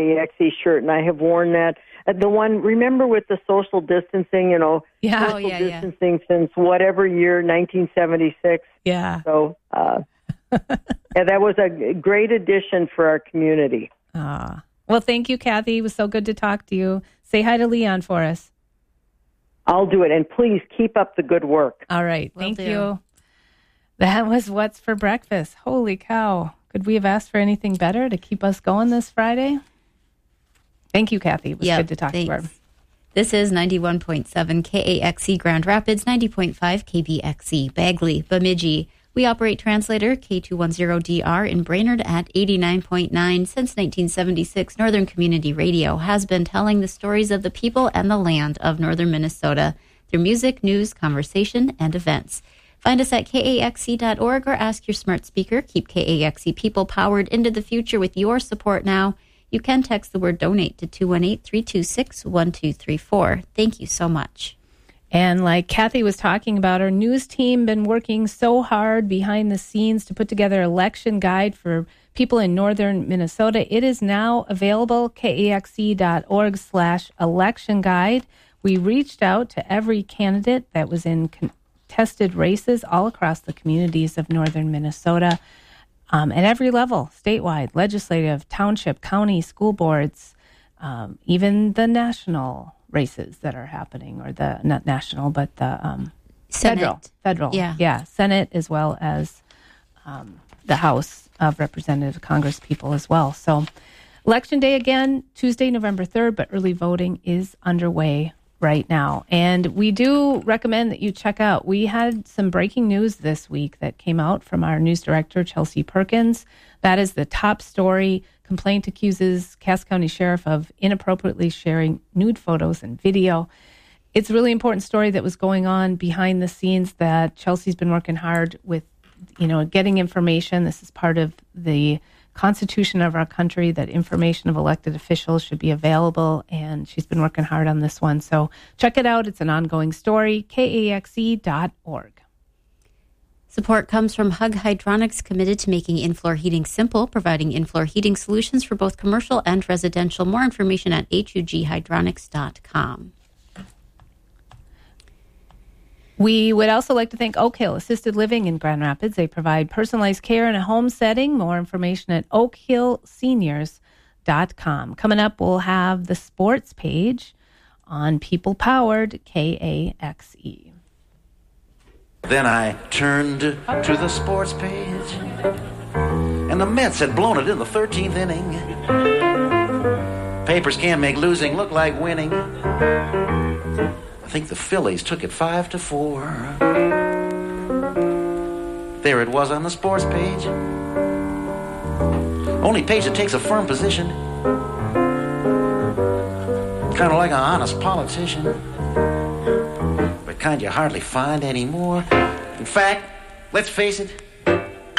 KXE shirt, and I have worn that. The one, remember with the social distancing, social distancing since whatever year, 1976. Yeah. So, that was a great addition for our community. Well, thank you, Kathy. It was so good to talk to you. Say hi to Leon for us. I'll do it, and please keep up the good work. All right. Thank you. That was What's for Breakfast. Holy cow. Could we have asked for anything better to keep us going this Friday? Thank you, Kathy. It was good to talk to her. This is 91.7 KAXE Grand Rapids, 90.5 KBXE Bagley, Bemidji. We operate translator K210DR in Brainerd at 89.9. Since 1976, Northern Community Radio has been telling the stories of the people and the land of northern Minnesota through music, news, conversation, and events. Find us at KAXE.org or ask your smart speaker. Keep KAXE people powered into the future with your support now. You can text the word donate to 218-326-1234. Thank you so much. And like Kathy was talking about, our news team been working so hard behind the scenes to put together an election guide for people in northern Minnesota. It is now available, kaxe.org/election guide. We reached out to every candidate that was in contested races all across the communities of northern Minnesota at every level, statewide, legislative, township, county, school boards, even the national races that are happening, or the not national, but the Senate. Federal, Senate, as well as the House of Representative Congress people as well. So Election Day again, Tuesday, November 3rd, but early voting is underway right now. And we do recommend that you check out, we had some breaking news this week that came out from our news director, Chelsea Perkins. That is the top story. Complaint accuses Cass County Sheriff of inappropriately sharing nude photos and video. It's a really important story that was going on behind the scenes that Chelsea's been working hard with, getting information. This is part of the Constitution of our country, that information of elected officials should be available, and she's been working hard on this one. So check it out. It's an ongoing story, kaxe.org. Support comes from Hug Hydronics, committed to making in-floor heating simple, providing in-floor heating solutions for both commercial and residential. More information at hughydronics.com. We would also like to thank Oak Hill Assisted Living in Grand Rapids. They provide personalized care in a home setting. More information at oakhillseniors.com. Coming up, we'll have the sports page on People Powered KAXE. Then I turned to the sports page, and the Mets had blown it in the 13th inning. Papers can't make losing look like winning. I think the Phillies took it 5-4. There it was on the sports page. Only page that takes a firm position. Kind of like an honest politician. But kind you hardly find anymore. In fact, let's face it,